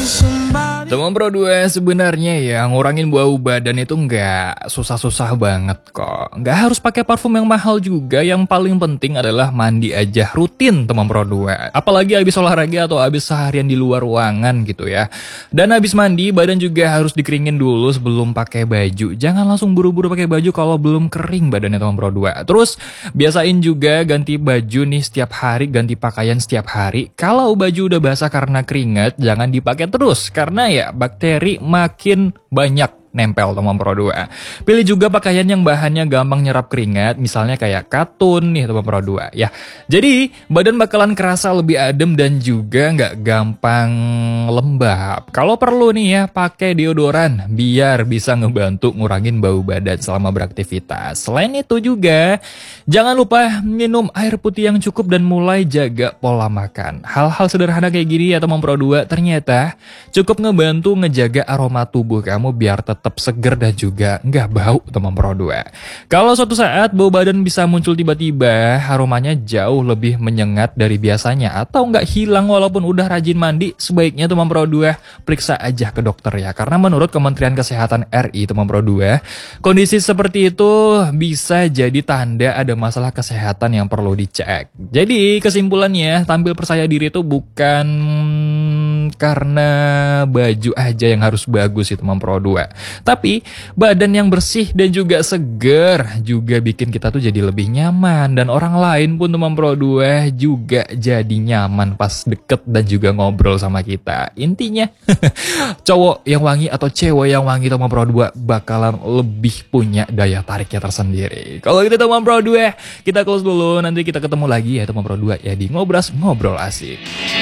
Teman Pro 2, sebenarnya ya ngurangin bau badan itu nggak susah-susah banget kok. Nggak harus pakai parfum yang mahal juga, yang paling penting adalah mandi aja rutin teman Pro 2. Apalagi habis olahraga atau habis seharian di luar ruangan gitu ya. Dan habis mandi, badan juga harus dikeringin dulu sebelum pakai baju. Jangan langsung buru-buru pakai baju kalau belum kering badannya teman Pro 2. Terus biasain juga ganti baju nih setiap hari, ganti pakaian setiap hari. Kalau baju udah basah karena keringat, jangan dipakai terus karena ya bakteri makin banyak nempel teman Pro 2. Pilih juga pakaian yang bahannya gampang nyerap keringat, misalnya kayak katun nih teman Pro 2 ya. Jadi badan bakalan kerasa lebih adem dan juga nggak gampang lembab. Kalau perlu nih ya pakai deodoran biar bisa ngebantu ngurangin bau badan selama beraktivitas. Selain itu juga jangan lupa minum air putih yang cukup dan mulai jaga pola makan. Hal-hal sederhana kayak gini ya teman Pro 2 ternyata cukup ngebantu ngejaga aroma tubuh kamu biar tetap seger dan juga nggak bau teman Pro 2. Kalau suatu saat bau badan bisa muncul tiba-tiba, aromanya jauh lebih menyengat dari biasanya atau nggak hilang walaupun udah rajin mandi, sebaiknya teman Pro 2 periksa aja ke dokter ya. Karena menurut Kementerian Kesehatan RI teman Pro 2, kondisi seperti itu bisa jadi tanda ada masalah kesehatan yang perlu dicek. Jadi kesimpulannya, tampil percaya diri itu bukan karena baju aja yang harus bagus itu teman Pro 2. Tapi badan yang bersih dan juga seger juga bikin kita tuh jadi lebih nyaman. Dan orang lain pun teman Pro 2 juga jadi nyaman pas deket dan juga ngobrol sama kita. Intinya cowok yang wangi atau cewek yang wangi teman Pro 2 bakalan lebih punya daya tariknya tersendiri. Kalau gitu teman Pro 2, kita close dulu. Nanti kita ketemu lagi ya teman Pro 2 ya di Ngobras Ngobrol Asik.